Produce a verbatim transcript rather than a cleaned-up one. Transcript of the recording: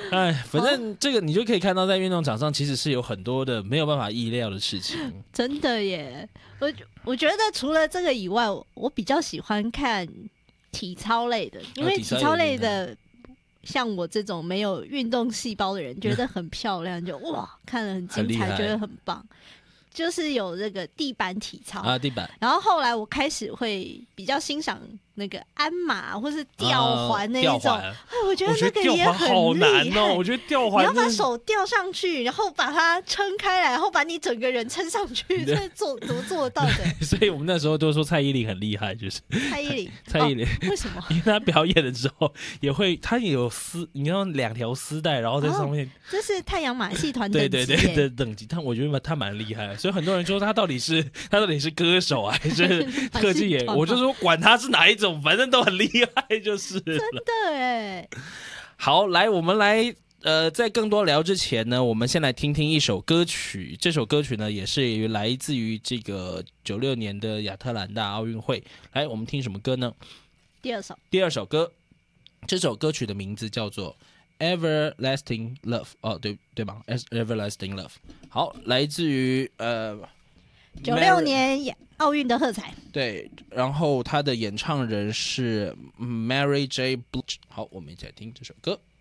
哎，反正这个你就可以看到，在运动场上其实是有很多的没有办法意料的事情。 真的耶，我我觉得除了这个以外，我我比较喜欢看体操类的，因为体操类的。像我这种没有运动细胞的人，觉得很漂亮，就哇，看了很精彩，觉得很棒。就是有这个地板体操啊，地板。 然后后来我开始会比较欣赏那个鞍马或是吊环那一种， 啊、 哎，我觉得那个也很好难哦。我觉得吊环你要把手吊上去，然后把它撑开来，然后把你整个人撑上去，这做怎么做得到的？ 所以我们那时候都说蔡依林很厉害，就是蔡依林， 蔡依林、 哦、为什么？ 因为她表演的时候也会，她也有丝，你看两条丝带，然后在上面，哦、 这是太阳马戏团等级， 对对对的等级。但我觉得她蛮厉害的，所以很多人说她到底是她到底是歌手还是特技演员？我就说管她是哪一种，反正都很厉害，就是了。 真的哎。 好，来，我们来。呃，在更多聊之前呢，我们先来听听一首歌曲。这首歌曲呢，也是来自于这个九六年的亚特兰大奥运会。来，我们听什么歌呢？ 第二首， 第二首歌，这首歌曲的名字叫做《Everlasting Love》。哦，对对吧 ？Everlasting Love。好，来自于呃九六年奥运的喝彩。 对，然后他的演唱人是 Mary J. Blige。好，我们一起来听这首歌。